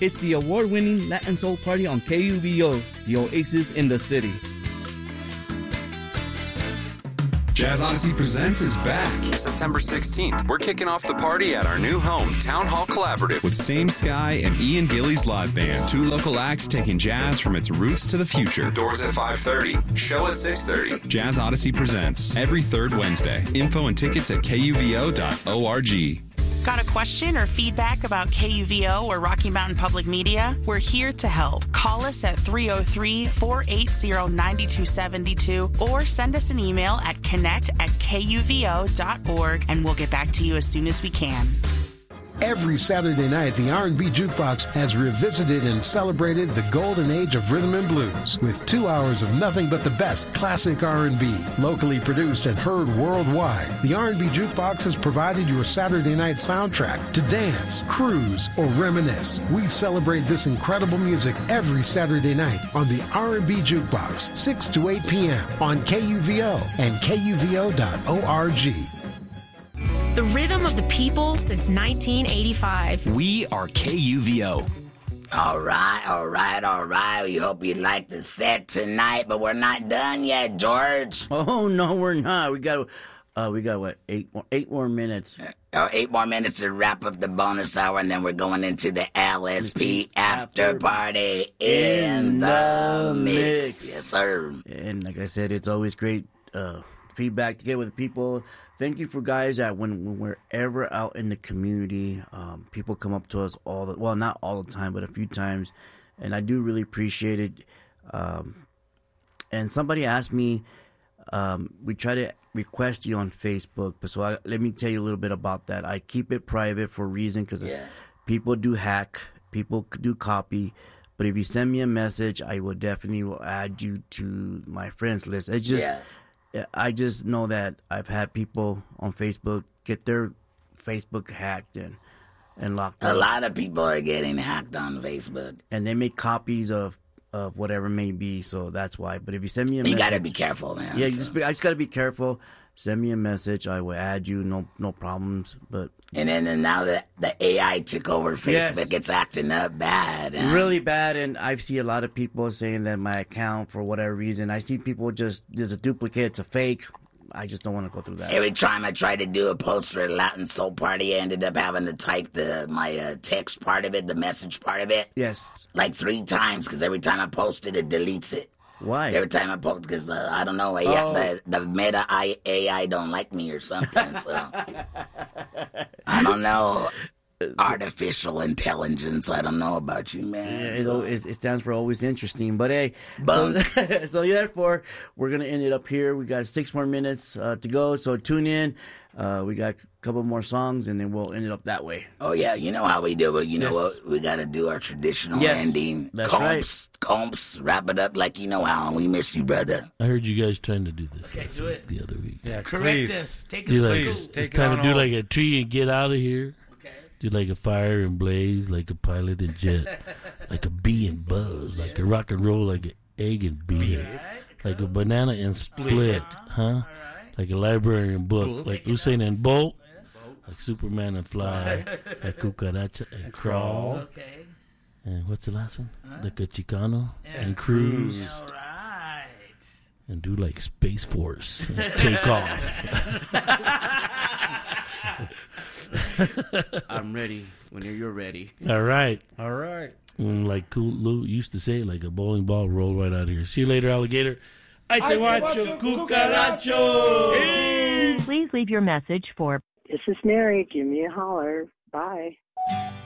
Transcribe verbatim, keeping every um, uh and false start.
It's the award-winning Latin Soul Party on K U V O, the oasis in the city. Jazz Odyssey Presents is back. September sixteenth, we're kicking off the party at our new home, Town Hall Collaborative. With Same Sky and Ian Gillies Live Band. Two local acts taking jazz from its roots to the future. Doors at five thirty. Show at six thirty. Jazz Odyssey Presents every third Wednesday. Info and tickets at K U V O dot org. Got a question or feedback about K U V O or Rocky Mountain Public Media? We're here to help. Call us at three oh three, four eight zero, nine two seven two or send us an email at connect at K U V O dot org and we'll get back to you as soon as we can. Every Saturday night, the R and B Jukebox has revisited and celebrated the golden age of rhythm and blues with two hours of nothing but the best classic R and B, locally produced and heard worldwide. The R and B Jukebox has provided your Saturday night soundtrack to dance, cruise, or reminisce. We celebrate this incredible music every Saturday night on the R and B Jukebox, six to eight p.m. on K U V O and K U V O dot org. The rhythm of the people since nineteen eighty-five. We are K U V O. All right, all right, all right. We hope you like the set tonight, but we're not done yet, George. Oh no, we're not. We got, uh, we got what eight more, eight more minutes. Uh, eight more minutes to wrap up the bonus hour, and then we're going into the L S P after party in the mix. Yes, sir. And like I said, it's always great uh, feedback to get with people. Thank you for guys that when, when we're ever out in the community, um, people come up to us all the, well, not all the time, but a few times. And I do really appreciate it. Um, and somebody asked me, um, we try to request you on Facebook. But so I, let me tell you a little bit about that. I keep it private for a reason because yeah. people do hack, people do copy. But if you send me a message, I will definitely will add you to my friends list. It's just... Yeah. I just know that I've had people on Facebook get their Facebook hacked and, and locked up. A lot of people are getting hacked on Facebook. And they make copies of, of whatever may be, so that's why. But if you send me a you message... You got to be careful, man. Yeah, so. you just be, I just got to be careful. Send me a message. I will add you. No no problems. But And then and now that the A I took over Facebook, yes. it's acting up bad. Huh? Really bad. And I see a lot of people saying that my account, for whatever reason, I see people just, there's a duplicate, it's a fake. I just don't want to go through that. Every time I tried to do a post for a Latin Soul Party, I ended up having to type the my uh, text part of it, the message part of it. Yes. Like three times, because every time I post it, it deletes it. Why? Every time I post, because uh, I don't know, oh. the, the Meta A I don't like me or something, so. I don't know. Artificial intelligence, I don't know about you, man. Yeah, so. it, it stands for always interesting, but hey. So, so therefore, we're going to end it up here. We got six more minutes uh, to go, so tune in. Uh, we got a couple more songs, and then we'll end it up that way. Oh, yeah. You know how we do it. You know yes. what? We got to do our traditional yes, ending. That's Combs, right. Combs, wrap it up like you know how. We miss you, brother. I heard you guys trying to do this okay, do it. the other week. Yeah, correct please. us. Take us like, please. It's time to do like a tree and get out of here. Okay. Do like a fire and blaze, like a pilot and jet, like a bee and buzz, like yes. a rock and roll, like an egg and beer, right. like a banana and split, huh? Right. Like a library and book, cool. like Usain and Bolt. Like Superman and Fly, like Cucaracha and Crawl. Okay. And what's the last one? Huh? Like a Chicano and, and Cruise. All right. And do like Space Force and take off. I'm ready when you're ready. All right. All right. And like Cool Lou used to say, like a bowling ball roll right out of here. See you later, alligator. Ay te guacho, cucaracho. Please leave your message for... This is Mary. Give me a holler. Bye.